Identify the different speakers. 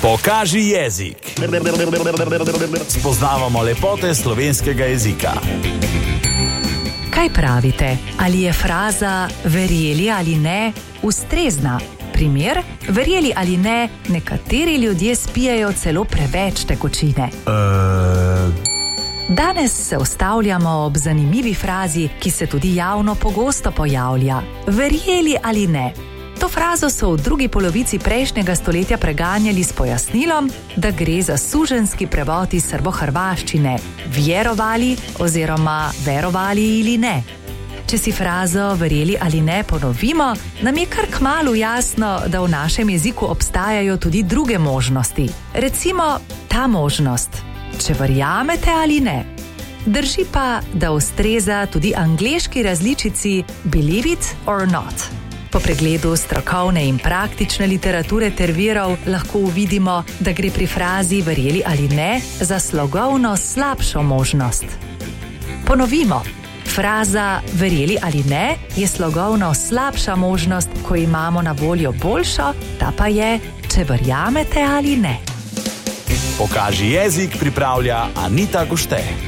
Speaker 1: Pokaži jezik. Spoznavamo lepote slovenskega jezika.
Speaker 2: Kaj pravite? Ali je fraza verjeli ali ne ustrezna? Primer, verjeli ali ne, nekateri ljudje spijejo celo preveč tekočine. Danes se ustavljamo ob zanimivi frazi, ki se tudi javno pogosto pojavlja. Verjeli ali ne? To frazo so v drugi polovici prejšnjega stoletja preganjali s pojasnilom, da gre za suženjski prevod iz srbohrvaščine vjerovali oziroma verovali ili ne. Če si frazo verjeli ali ne ponovimo, nam je kar kmalu jasno, da v našem jeziku obstajajo tudi druge možnosti. Recimo ta možnost: če verjamete ali ne. Drži pa, da ustreza tudi angleški različici believe it or not. Po pregledu strokovne in praktične literature ter virov lahko uvidimo, da gre pri frazi verjeli ali ne za slogovno slabšo možnost. Ponovimo. Fraza verjeli ali ne je slogovno slabša možnost, ko imamo na voljo boljšo, ta pa je če verjamete ali ne.
Speaker 1: Pokaži jezik pripravlja Anita Gušte.